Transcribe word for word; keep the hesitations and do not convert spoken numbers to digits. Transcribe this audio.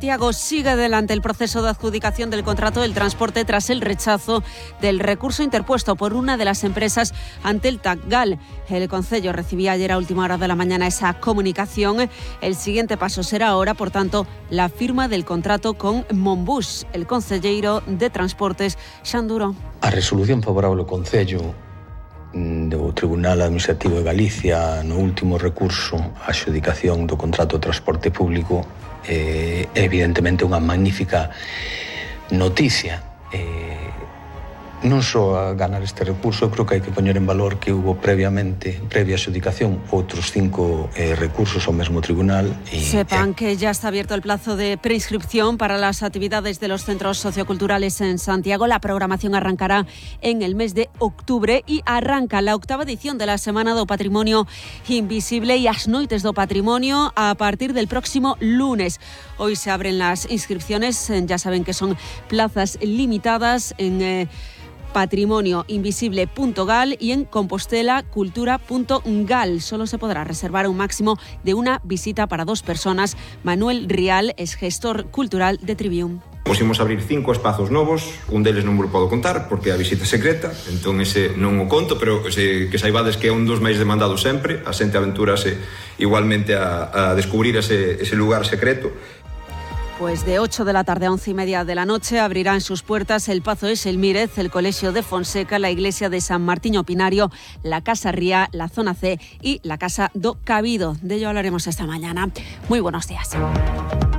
Santiago sigue adelante el proceso de adjudicación del contrato del transporte tras el rechazo del recurso interpuesto por una de las empresas ante el Tacgal. El concello recibía ayer a última hora de la mañana esa comunicación. El siguiente paso será ahora, por tanto, la firma del contrato con Monbus. El concelleiro de Transportes, Xan Duró. A resolución favorable ao concello do Tribunal Administrativo de Galicia no último recurso á adxudicación do contrato de transporte público é evidentemente unha magnífica noticia. Eh, non só a ganar este recurso, creo que hai que poñer en valor que hubo previamente, previa adxudicación, outros cinco eh, recursos ao mesmo tribunal. Y, Sepan eh, que ya está abierto el plazo de preinscripción para las actividades de los centros socioculturales en Santiago. La programación arrancará en el mes de octubre y arranca la octava edición de la Semana do Patrimonio Invisible y as Noites do Patrimonio a partir del próximo lunes. Hoy se abren las inscripciones, ya saben que son plazas limitadas en eh, patrimonio invisible punto gal y en compostela cultura punto gal. Solo se podrá reservar un máximo de una visita para dos personas. Manuel Rial es gestor cultural de Trivium. Imos abrir cinco espazos novos, un deles non vos podo contar porque a visita é secreta, entón ese non o conto, pero se, que saibades que é un dos máis demandados sempre, a xente aventúrase igualmente a, a descubrir ese, ese lugar secreto. Pues de ocho de la tarde a once y media de la noche abrirán sus puertas el Pazo de Xelmírez, el Colegio de Fonseca, la Iglesia de San Martiño Pinario, la Casa Ría, la Zona C y la Casa do Cabido. De ello hablaremos esta mañana. Muy buenos días.